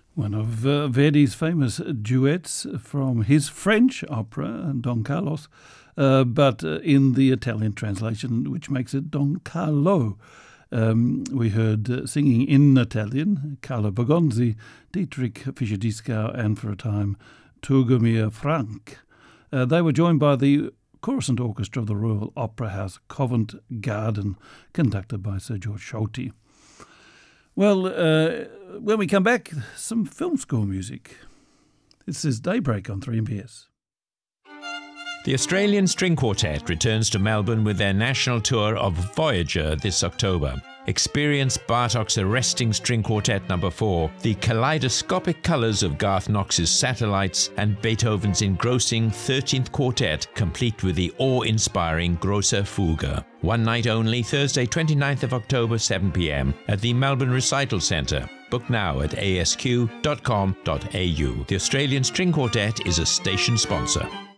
One of Verdi's famous duets from his French opera, Don Carlos, but in the Italian translation, which makes it Don Carlo. We heard singing in Italian, Carlo Bergonzi, Dietrich Fischer-Dieskau, and for a time, Turgomir Frank. They were joined by the chorus and orchestra of the Royal Opera House, Covent Garden, conducted by Sir George Solti. Well, when we come back, some film score music. This is Daybreak on 3MBS. The Australian String Quartet returns to Melbourne with their national tour of Voyager this October. Experience Bartok's arresting String Quartet No. 4, the kaleidoscopic colours of Garth Knox's Satellites, and Beethoven's engrossing 13th Quartet, complete with the awe-inspiring Grosse Fuge. One night only, Thursday 29th of October, 7 p.m. at the Melbourne Recital Centre. Book now at asq.com.au. The Australian String Quartet is a station sponsor.